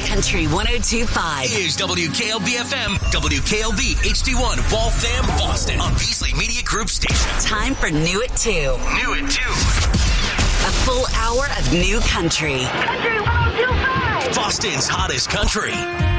Country 102.5. Here's WKLB-FM, WKLB HD1, Waltham, Boston, on Beasley Media Group Station. Time for New at 2. New at 2. A full hour of new country. Country 102.5. Boston's hottest country.